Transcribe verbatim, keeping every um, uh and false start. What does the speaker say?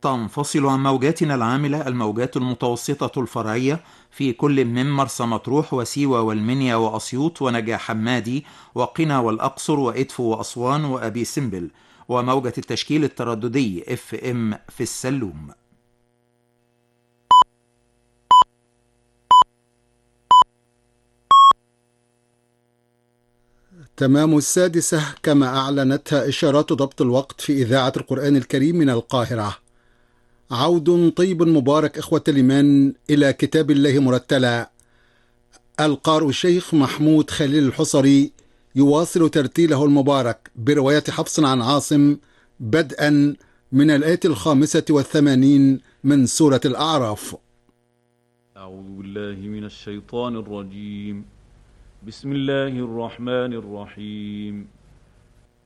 تنفصل عن موجاتنا العاملة الموجات المتوسطة الفرعية في كل من مرسى مطروح وسيوة والمنيا وأسيوط ونجع حمادي وقنا والأقصر وإدفو وأسوان وأبي سمبل، وموجة التشكيل الترددي اف ام في السلوم. تمام السادسة كما أعلنتها إشارات ضبط الوقت في إذاعة القرآن الكريم من القاهرة. عود طيب مبارك إخوة الإيمان إلى كتاب الله مرتلا. القارئ الشيخ محمود خليل الحصري يواصل ترتيله المبارك برواية حفص عن عاصم بدءا من الآية الخامسة والثمانين من سورة الأعراف. أعوذ بالله من الشيطان الرجيم. بسم الله الرحمن الرحيم.